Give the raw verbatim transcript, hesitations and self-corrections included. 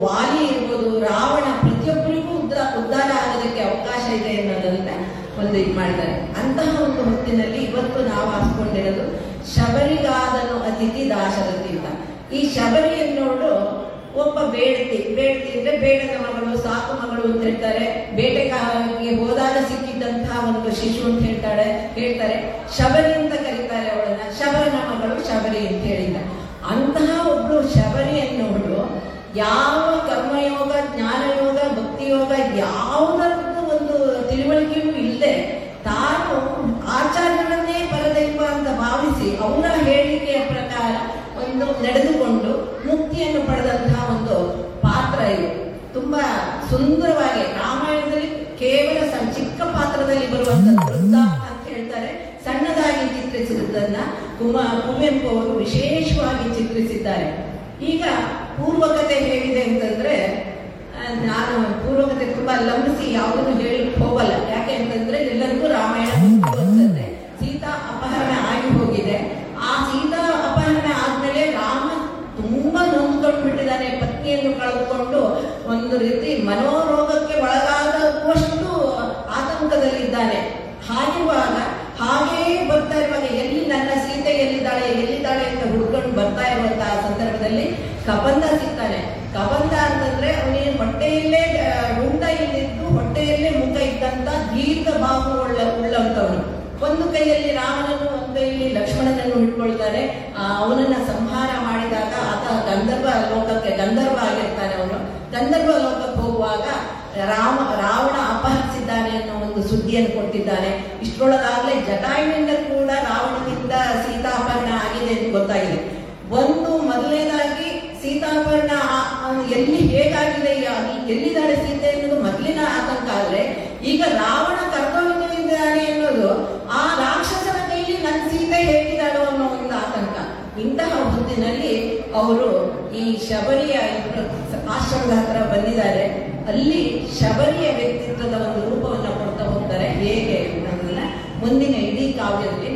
ವಾಲಿ ಇರ್ಬೋದು, ರಾವಣ, ಪ್ರತಿಯೊಬ್ಬರಿಗೂ ಉದ್ಧಾರ ಉದ್ಧಾರ ಆಗೋದಕ್ಕೆ ಅವಕಾಶ ಇದೆ ಅನ್ನೋದನ್ನ ಒಂದು ಇದು ಮಾಡಿದ್ದಾರೆ. ಅಂತಹ ಒಂದು ಹೊತ್ತಿನಲ್ಲಿ ಇವತ್ತು ನಾವು ಹಾಸ್ಕೊಂಡಿರೋದು ಶಬರಿಗಾದನು ಅತಿಥಿ ದಾಶರಥಿ ಅಂತ. ಈ ಶಬರಿ ಎನ್ನೋಳು ಒಬ್ಬ ಬೇಡತಿ. ಬೇಡತಿ ಅಂದ್ರೆ ಬೇಡದ ಮಗಳು, ಸಾಕು ಮಗಳು ಅಂತ ಹೇಳ್ತಾರೆ. ಬೇಟೆಗಾರರಿಗೆ ಹೋದಾಗ ಸಿಕ್ಕಿದ್ದಂತಹ ಒಂದು ಶಿಶು ಅಂತ ಹೇಳ್ತಾಳೆ ಹೇಳ್ತಾರೆ ಶಬರಿ ಅಂತ ಕರೀತಾರೆ ಅವಳನ್ನ. ಶಬರನ ಮಗಳು ಶಬರಿ ಅಂತ ಹೇಳಿದ. ಅಂತಹ ಒಬ್ಳು ಶಬರಿ ಎನ್ನೋಳು ಯಾವ ಕರ್ಮಯೋಗ, ಜ್ಞಾನಯೋಗ, ಭಕ್ತಿಯೋಗ ಯಾವುದರದ್ದು ಒಂದು ತಿಳುವಳಿಕೆಯೂ ಇಲ್ಲದೆ ತಾನು ಆಚಾರ್ಯರನ್ನೇ ಪರದೈವ ಅಂತ ಭಾವಿಸಿ ಅವರ ಹೇಳಿಕೆಯ ಪ್ರಕಾರ ಒಂದು ನಡೆದುಕೊಂಡು ಮುಕ್ತಿಯನ್ನು ಪಡೆದಂತಹ ಒಂದು ಪಾತ್ರ ಇದು. ತುಂಬಾ ಸುಂದರವಾಗಿ ರಾಮಾಯಣದಲ್ಲಿ ಕೇವಲ ಚಿಕ್ಕ ಪಾತ್ರದಲ್ಲಿ ಬರುವಂತಹ ವೃತ್ತ ಅಂತ ಹೇಳ್ತಾರೆ. ಸಣ್ಣದಾಗಿ ಚಿತ್ರಿಸಿರುವುದನ್ನ ಕುಮ ಕುವೆಂಪು ಅವರು ವಿಶೇಷವಾಗಿ ಚಿತ್ರಿಸಿದ್ದಾರೆ. ಈಗ ಪೂರ್ವಕತೆ ಹೇಗಿದೆ ಅಂತಂದ್ರೆ, ನಾನು ಪೂರ್ವಕತೆ ತುಂಬಾ ಲಂಬಿಸಿ ಯಾವುದನ್ನು ಹೇಳಲಿಕ್ಕೆ ಹೋಗಲ್ಲ. ಯಾಕೆ ಅಂತಂದ್ರೆ ಎಲ್ಲರಿಗೂ ರಾಮಾಯಣ ಅಂತಂದ್ರೆ ಸೀತಾ ಅಪಹರಣ ಆಗಿ ಹೋಗಿದೆ. ಆ ಸೀತಾ ಅಪಹರಣ ಆದ್ಮೇಲೆ ರಾಮ ತುಂಬಾ ನೊಂದ್ಕೊಂಡು ಬಿಟ್ಟಿದ್ದಾನೆ. ಪತ್ನಿಯನ್ನು ಕಳೆದುಕೊಂಡು ಒಂದು ರೀತಿ ಮನೋರೋಗಕ್ಕೆ ಒಳಗಾಗುವಷ್ಟು ಆತಂಕದಲ್ಲಿದ್ದಾನೆ. ಹಾಗಿರುವಾಗ ಹಾಗೆಯೇ ಬರ್ತಾ ಇರುವಾಗ ಎಲ್ಲಿ ನನ್ನ ಸೀತೆ ಎಲ್ಲಿದ್ದಾಳೆ ಎಲ್ಲಿದ್ದಾಳೆ ಅಂತ ಹುಡ್ಕೊಂಡು ಬರ್ತಾ ಇರುವಂತಹ ಸಂದರ್ಭದಲ್ಲಿ ಕಬಂಧ ಸಿಗ್ತಾನೆ. ಕಬಂಧ ಅಂತಂದ್ರೆ ಅವನಿಗೆ ಹೊಟ್ಟೆಯಲ್ಲೇ ಉಂಡ ಇಲ್ಲಿದ್ದು ಹೊಟ್ಟೆಯಲ್ಲೇ ಮುಖ ಇದ್ದಂತ ದೀರ್ಘ ಬಾಹು ಉಳ್ಳ ಉಳ್ಳಂತವನು. ಒಂದು ಕೈಯಲ್ಲಿ ರಾಮನನ್ನು, ಒಂದು ಕೈಯಲ್ಲಿ ಲಕ್ಷ್ಮಣನನ್ನು ಹಿಡ್ಕೊಳ್ತಾನೆ. ಅವನನ್ನ ಸಂಹಾರ ಮಾಡಿದಾಗ ಆತ ಗಂಧರ್ವ ಲೋಕಕ್ಕೆ ಗಂಧರ್ವ ಆಗಿರ್ತಾನೆ. ಅವನು ಗಂಧರ್ವ ಲೋಕಕ್ಕೆ ಹೋಗುವಾಗ ರಾಮ ರಾವಣ ಅಪಹರಿಸಿದ್ದಾನೆ ಅನ್ನೋ ಒಂದು ಸುದ್ದಿಯನ್ನು ಕೊಟ್ಟಿದ್ದಾನೆ. ಇಷ್ಟರೊಳಗಾಗಲೇ ಜಟಾಯುವಿನಿಂದ ಕೂಡ ರಾವಣನಿಂದ ಸೀತಾಪಹರಣ ಆಗಿದೆ ಅಂತ ಗೊತ್ತಾಗಿದೆ. ಒಂದು ಮೊದಲನೇದಾಗಿ ಸೀತಾಪಹರಣ ಎಲ್ಲಿ ಹೇಗಾಗಿದೆ, ಎಲ್ಲಿದ್ದಾಳೆ ಸೀತೆ ಅನ್ನೋದು ಮೊದಲಿನ ಆತಂಕ. ಆದ್ರೆ ಈಗ ರಾವಣ ಕರ್ತವ್ಯವಿದ್ದಾನೆ ಅನ್ನೋದು ಆ ರಾಕ್ಷಸನ ಕೈಲಿ ನನ್ನ ಸೀತೆ ಹೇಗಿದ್ದಾಳೋ ಅನ್ನೋ ಒಂದು ಆತಂಕ. ಇಂತಹ ಹೊತ್ತಿನಲ್ಲಿ ಅವರು ಈ ಶಬರಿಯ ಆಶ್ರಮದ ಹತ್ರ ಬಂದಿದ್ದಾರೆ. ಅಲ್ಲಿ ಶಬರಿಯ ವ್ಯಕ್ತಿತ್ವದ ಒಂದು ರೂಪವನ್ನು ಕೊಡ್ತಾ ಹೋಗ್ತಾರೆ. ಹೇಗೆ ಅನ್ನೋದನ್ನ ಮುಂದಿನ ಇಡೀ ಕಾವ್ಯದಲ್ಲಿ